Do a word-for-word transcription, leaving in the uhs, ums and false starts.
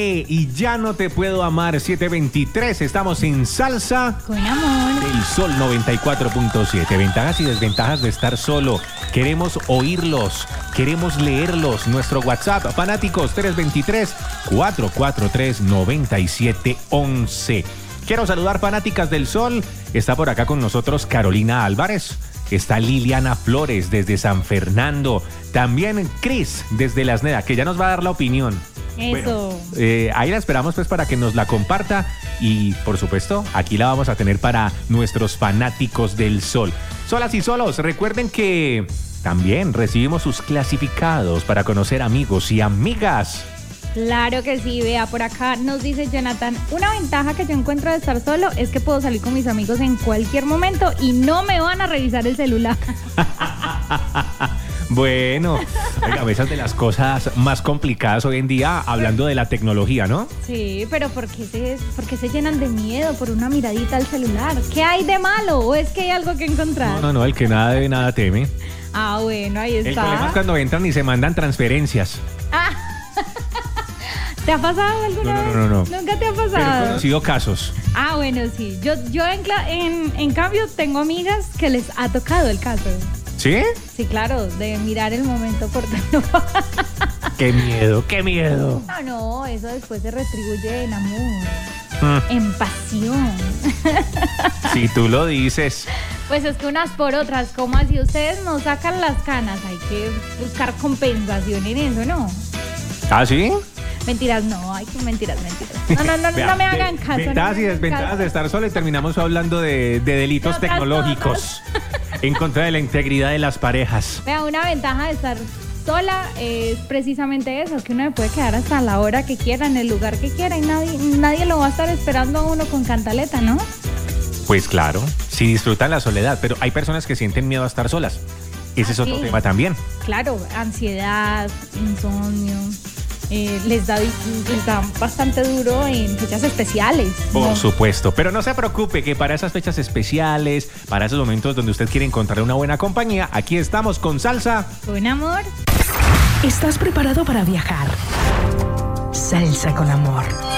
Y ya no te puedo amar, siete veintitrés, estamos en Salsa con Amor. El Sol noventa y cuatro punto siete. Ventajas y desventajas de estar solo. Queremos oírlos, queremos leerlos. Nuestro WhatsApp, fanáticos, tres dos tres, cuatro cuatro tres, nueve siete uno uno. Quiero saludar fanáticas del Sol. Está por acá con nosotros Carolina Álvarez. Está Liliana Flores desde San Fernando. También Cris desde Las Nedas, que ya nos va a dar la opinión. Eso. Bueno, eh, ahí la esperamos pues para que nos la comparta y por supuesto aquí la vamos a tener para nuestros fanáticos del Sol. Solas y solos, recuerden que también recibimos sus clasificados para conocer amigos y amigas. Claro que sí, vea, por acá nos dice Jonathan, una ventaja que yo encuentro de estar solo es que puedo salir con mis amigos en cualquier momento y no me van a revisar el celular. Bueno, oiga, esas de las cosas más complicadas hoy en día, hablando de la tecnología, ¿no? Sí, pero ¿por qué se, por qué se llenan de miedo por una miradita al celular? ¿Qué hay de malo? ¿O es que hay algo que encontrar? No, no, no, el que nada debe, nada teme. Ah, bueno, ahí está. El problema es cuando entran y se mandan transferencias. Ah. ¿Te ha pasado alguna no, vez? No, no, no. ¿Nunca te ha pasado? Pero he conocido casos. Ah, bueno, sí. Yo, yo en, en, en cambio, tengo amigas que les ha tocado el caso. ¿Sí? Sí, claro, de mirar el momento oportuno. ¡Qué miedo, qué miedo! No, no, eso después se retribuye en amor, mm. en pasión. Si tú lo dices. Pues es que unas por otras, como así ustedes nos sacan las canas, hay que buscar compensación en eso, ¿no? ¿Ah, sí? Mentiras, no, hay que mentiras, mentiras. No, no, no, Vea, no me hagan caso. Ventajas no y desventajas caso. de estar solo y terminamos hablando de, de delitos de tecnológicos en contra de la integridad de las parejas. Vea, una ventaja de estar sola es precisamente eso, que uno me puede quedar hasta la hora que quiera, en el lugar que quiera y nadie, nadie lo va a estar esperando a uno con cantaleta, ¿no? Pues claro, sí disfrutan la soledad, pero hay personas que sienten miedo a estar solas. Ese ah, es otro sí. tema también. Claro, ansiedad, insomnio. Eh, les, da, les da bastante duro en fechas especiales. Por ¿no? supuesto, pero no se preocupe que para esas fechas especiales, para esos momentos donde usted quiere encontrar una buena compañía, aquí estamos con Salsa con Amor. ¿Estás preparado para viajar? Salsa con Amor.